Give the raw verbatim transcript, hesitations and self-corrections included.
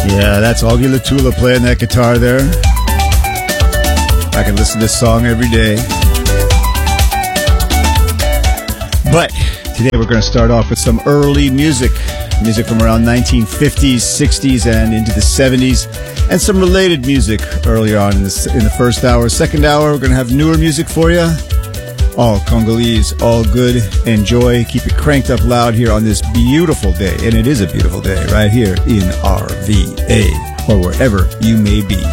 Yeah, that's Augie Latula playing that guitar there. I can listen to this song every day. But today we're going to start off with some early music. Music from around nineteen fifties, sixties, and into the seventies. And some related music earlier on in, this, in the first hour. Second hour, we're going to have newer music for you. All Congolese, all good. Enjoy. Keep it cranked up loud here on this beautiful day. And it is a beautiful day right here in R V A or wherever you may be.